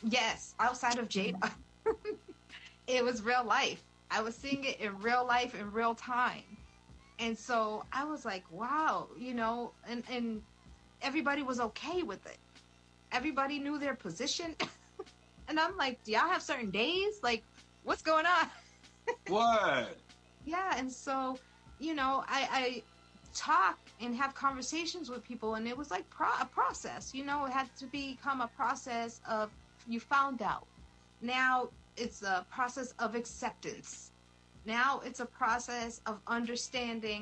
Yes, outside of Jada. It was real life. I was seeing it in real life in real time. And so I was like, wow, and everybody was okay with it. Everybody knew their position. And I'm like, do y'all have certain days? Like, what's going on? What? Yeah, and so, I talk and have conversations with people, and it was like a process. It had to become a process of you found out. Now it's a process of acceptance. Now it's a process of understanding